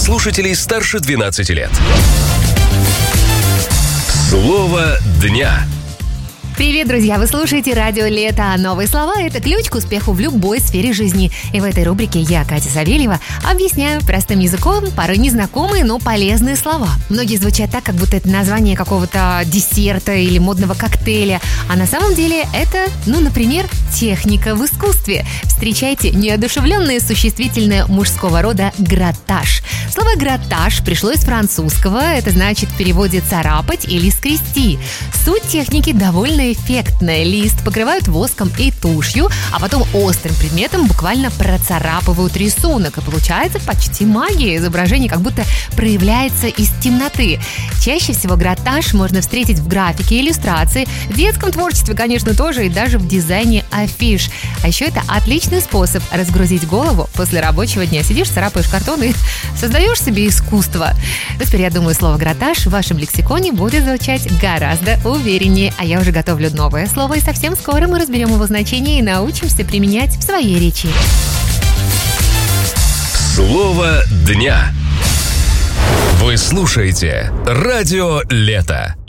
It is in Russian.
слушателей старше 12 лет. Слово дня. Привет, друзья! Вы слушаете радио «Лето». Новые слова – это ключ к успеху в любой сфере жизни. И в этой рубрике я, Катя Савельева, объясняю простым языком порой незнакомые, но полезные слова. Многие звучат так, как будто это название какого-то десерта или модного коктейля. А на самом деле это, например, техника в искусстве. Встречайте неодушевленное существительное мужского рода «гратаж». Слово «гратаж» пришло из французского. Это значит в переводе «царапать» или «скрести». Суть техники довольно эффектная. Лист покрывают воском и тушью, а потом острым предметом буквально процарапывают рисунок. И получается почти магия. Изображение как будто проявляется из темноты. Чаще всего гратаж можно встретить в графике, иллюстрации, в детском творчестве, конечно, тоже, и даже в дизайне афиш. А еще это отличный способ разгрузить голову после рабочего дня. Сидишь, царапаешь картон и создаешь себе искусство. Теперь, я думаю, слово «гратаж» в вашем лексиконе будет звучать гораздо увереннее. А я уже готовлю новое слово, и совсем скоро мы разберем его значение и научимся применять в своей речи. Слово дня. Вы слушаете радио «Лето».